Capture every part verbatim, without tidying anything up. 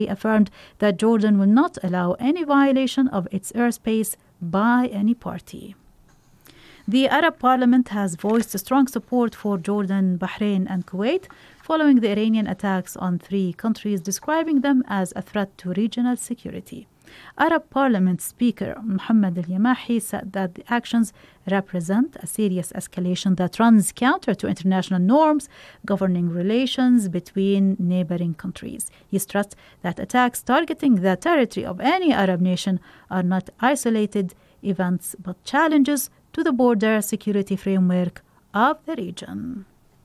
affirmed that Jordan will not allow any violation of its airspace by any party. The Arab Parliament has voiced strong support for Jordan, Bahrain, and Kuwait following the Iranian attacks on three countries, describing them as a threat to regional security. Arab Parliament Speaker Mohammed Al-Yamahi said that the actions represent a serious escalation that runs counter to international norms governing relations between neighboring countries. He stressed that attacks targeting the territory of any Arab nation are not isolated events but challenges to the border security framework of the region.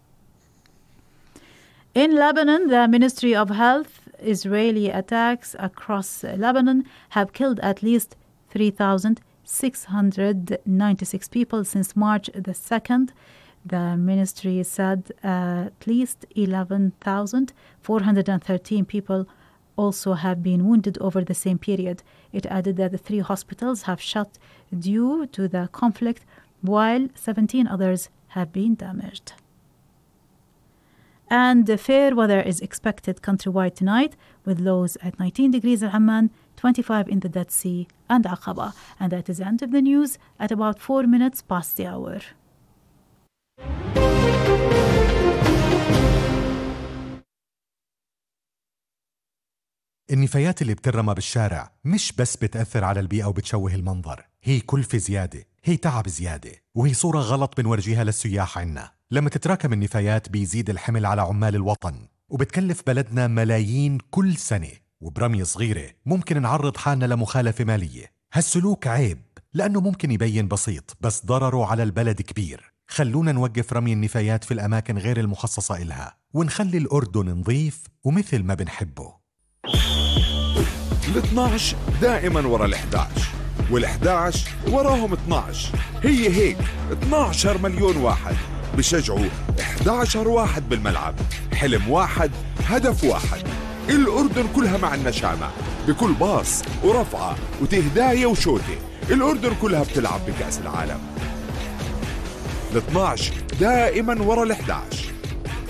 In Lebanon, the Ministry of Health, Israeli attacks across Lebanon have killed at least three thousand six hundred ninety-six people since March the second. The ministry said uh, at least eleven thousand four hundred thirteen people also have been wounded over the same period. It added that the three hospitals have shut due to the conflict, while seventeen others have been damaged. And the fair weather is expected countrywide tonight, with lows at nineteen degrees in Amman, twenty-five in the Dead Sea and Aqaba. And that is the end of the news at about four minutes past the hour. النفايات اللي بترمى بالشارع مش بس بتأثر على البيئة وبتشوه المنظر، هي كلفة زيادة، هي تعب زيادة، وهي صورة غلط بنورجيها للسياح عنا. لما تتراكم النفايات بيزيد الحمل على عمال الوطن، وبتكلف بلدنا ملايين كل سنة، وبرمية صغيرة ممكن نعرض حالنا لمخالفة مالية. هالسلوك عيب لأنه ممكن يبين بسيط بس ضرره على البلد كبير. خلونا نوقف رمي النفايات في الأماكن غير المخصصة إلها، ونخلي الأردن نظيف ومثل ما بنحبه. الاثناعش دائما ورا الإحداعش، والإحداعش وراهم اثناعش. هي هيك اثناعشر مليون واحد بشجعوا إحداعشر واحد بالملعب. حلم واحد، هدف واحد. الأردن كلها مع النشامة، بكل باص ورفعة وتهداية وشوتة. الأردن كلها بتلعب بكأس العالم. الاثناعش دائما ورا الإحداعش.